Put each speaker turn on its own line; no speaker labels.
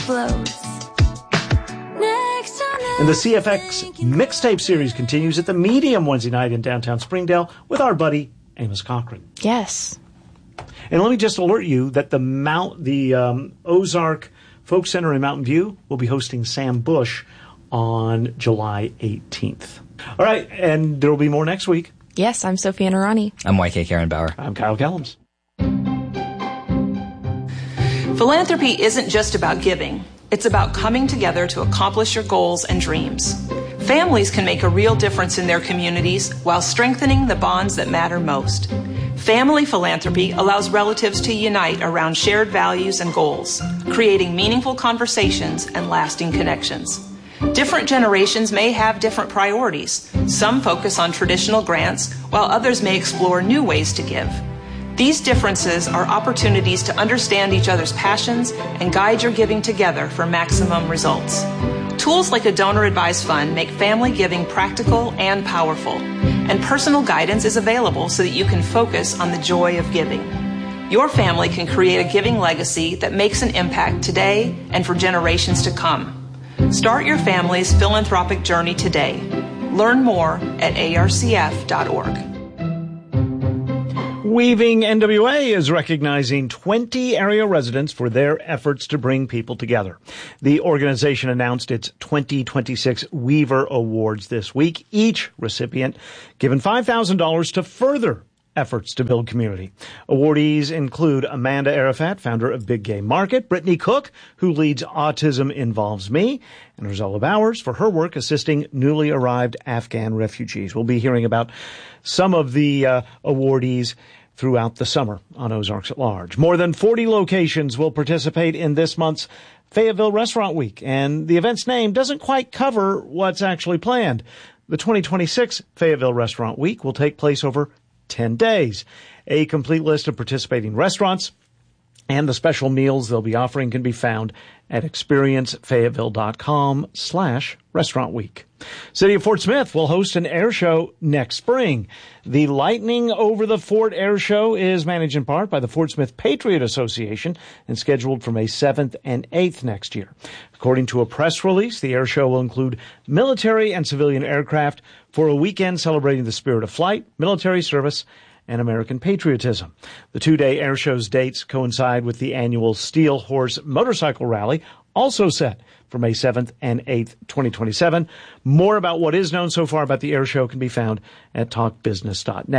explodes.
And the CFX mixtape series continues at the Medium Wednesday night in downtown Springdale with our buddy Amos Cochran.
Yes.
And let me just alert you that the Ozark Folk Center in Mountain View will be hosting Sam Bush on July 18th. All right, and there will be more next week.
Yes, I'm Sophia Narani.
I'm YK Karen Bauer.
I'm Kyle Kellums.
Philanthropy isn't just about giving. It's about coming together to accomplish your goals and dreams. Families can make a real difference in their communities while strengthening the bonds that matter most. Family philanthropy allows relatives to unite around shared values and goals, creating meaningful conversations and lasting connections. Different generations may have different priorities. Some focus on traditional grants, while others may explore new ways to give. These differences are opportunities to understand each other's passions and guide your giving together for maximum results. Tools like a donor-advised fund make family giving practical and powerful, and personal guidance is available so that you can focus on the joy of giving. Your family can create a giving legacy that makes an impact today and for generations to come. Start your family's philanthropic journey today. Learn more at arcf.org.
Weaving NWA is recognizing 20 area residents for their efforts to bring people together. The organization announced its 2026 Weaver Awards this week, each recipient given $5,000 to further efforts to build community. Awardees include Amanda Arafat, founder of Big Game Market, Brittany Cook, who leads Autism Involves Me, and Rosella Bowers for her work assisting newly arrived Afghan refugees. We'll be hearing about some of the awardees throughout the summer on Ozarks at Large. More than 40 locations will participate in this month's Fayetteville Restaurant Week, and the event's name doesn't quite cover what's actually planned. The 2026 Fayetteville Restaurant Week will take place over 10 days. A complete list of participating restaurants and the special meals they'll be offering can be found at experiencefayetteville.com/restaurant week. City of Fort Smith will host an air show next spring. The Lightning Over the Fort Air Show is managed in part by the Fort Smith Patriot Association and scheduled for May 7th and 8th next year. According to a press release, the air show will include military and civilian aircraft for a weekend celebrating the spirit of flight, military service, and American patriotism. The two-day air show's dates coincide with the annual Steel Horse Motorcycle Rally, also set for May 7th and 8th, 2027. More about what is known so far about the air show can be found at talkbusiness.net.